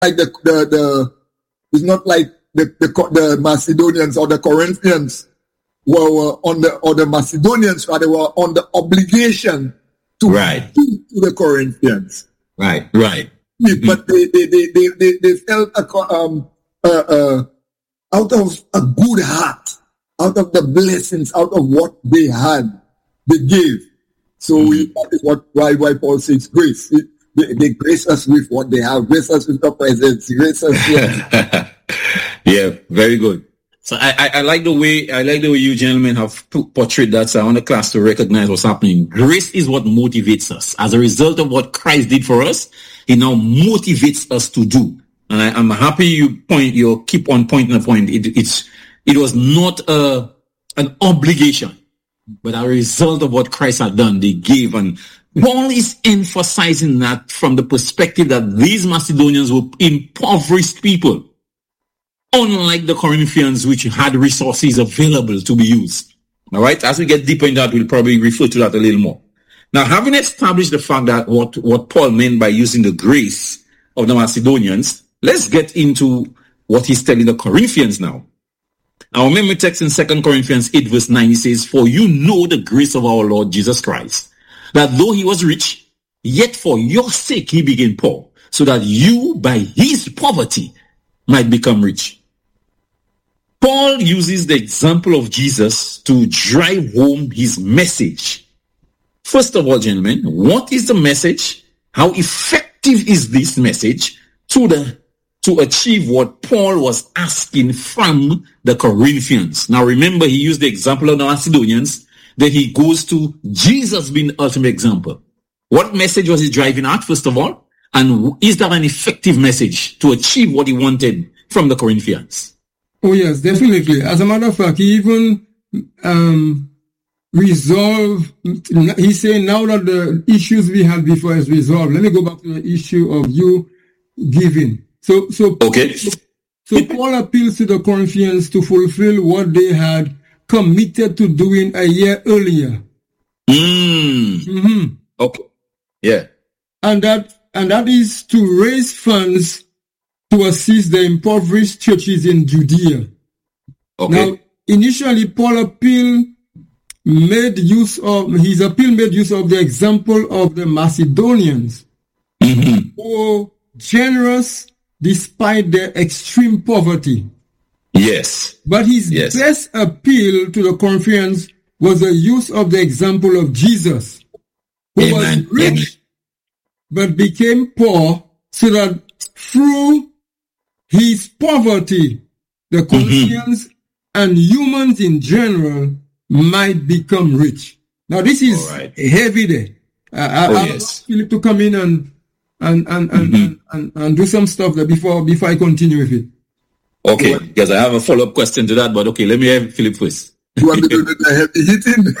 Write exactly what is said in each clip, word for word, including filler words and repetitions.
like the the, the it's not like the, the the Macedonians or the Corinthians were, were on the or the Macedonians rather were on the obligation to right to the Corinthians. Right, right. But they they they they they, they felt a, um uh, uh out of a good heart, out of the blessings, out of what they had, they gave. So mm-hmm. we, that is what why why Paul says grace. It, they, they grace us with what they have, grace us with the presence, grace us with yeah, very good. So I, I, I like the way I like the way you gentlemen have portrayed that. So I want the class to recognize what's happening. Grace is what motivates us. As a result of what Christ did for us, He now motivates us to do. And I, I'm happy you point you keep on pointing the point. It, it's it was not a an obligation, but a result of what Christ had done. They gave, and Paul is emphasizing that from the perspective that these Macedonians were impoverished people, unlike the Corinthians, which had resources available to be used. All right. As we get deeper in that, we'll probably refer to that a little more. Now, having established the fact that what, what Paul meant by using the grace of the Macedonians, let's get into what he's telling the Corinthians now. Our memory text in Second Corinthians eight verse nine, he says, "For you know the grace of our Lord Jesus Christ, that though he was rich, yet for your sake he became poor, so that you by his poverty might become rich." Paul uses the example of Jesus to drive home his message. First of all, gentlemen, what is the message? How effective is this message to the to achieve what Paul was asking from the Corinthians? Now remember, he used the example of the Macedonians. Then he goes to Jesus being the ultimate example. What message was he driving at, first of all? And is that an effective message to achieve what he wanted from the Corinthians? Oh, yes, definitely. As a matter of fact, he even um, resolved, he's saying now that the issues we had before is resolved. Let me go back to the issue of you giving. So, so, okay. so, so Paul appeals to the Corinthians to fulfill what they had committed to doing a year earlier. Mm. Mm-hmm. Okay. Yeah. And that, and that is to raise funds to assist the impoverished churches in Judea. Okay. Now, initially, Paul appeal made use of, his appeal made use of the example of the Macedonians, mm-hmm. who were generous despite their extreme poverty. Yes. But his yes. best appeal to the Corinthians was the use of the example of Jesus, who Amen. was rich, Amen. but became poor, so that through his poverty, the Corinthians mm-hmm. and humans in general might become rich. Now, this is right. heavy there. Uh, oh, I, I yes. want Philip to come in and and and, mm-hmm. and, and and do some stuff there before before I continue with it. Okay, because so, I have a follow-up question to that, but okay, let me have Philip first. You want me to do the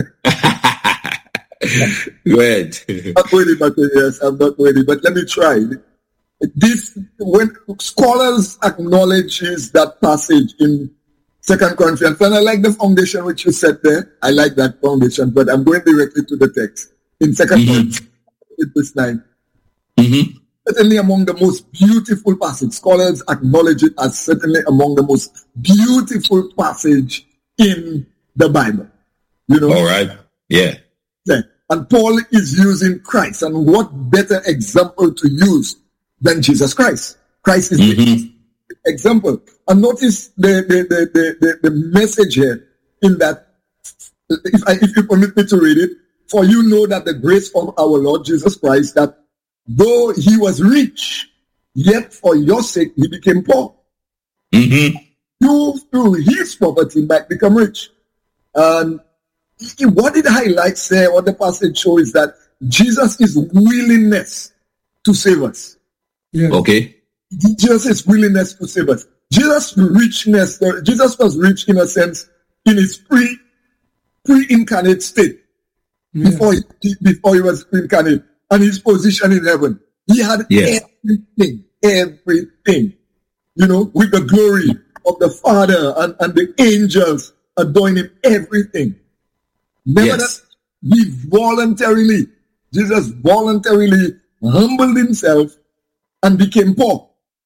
heavy hitting? Go ahead. I'm not ready, but yes, I'm not ready. But let me try. This, when scholars acknowledges that passage in Second Corinthians, and I like the foundation which you said there. I like that foundation, but I'm going directly to the text in Second mm-hmm. Corinthians, verse nine. Mm-hmm. Certainly among the most beautiful passage. Scholars acknowledge it as certainly among the most beautiful passage in the Bible. You know? All right. Yeah. yeah. And Paul is using Christ. And what better example to use than Jesus Christ? Christ is mm-hmm. the example. And notice the, the, the, the, the, the message here in that, if, I, if you permit me to read it, for you know that the grace of our Lord Jesus Christ, that though he was rich, yet for your sake he became poor. Mm-hmm. You, through his poverty, might become rich. And what it highlights there, what the passage shows, is that Jesus' willingness to save us. Yeah. Okay. Jesus' willingness to save us. Jesus' richness, Jesus was rich in a sense in his pre, pre-incarnate state. Yeah. Before he, before he was pre-incarnate. And his position in heaven. He had yes. everything, everything, you know, with the glory of the Father and, and the angels adoring him, everything. Nevertheless, yes. he voluntarily, Jesus voluntarily humbled himself and became poor.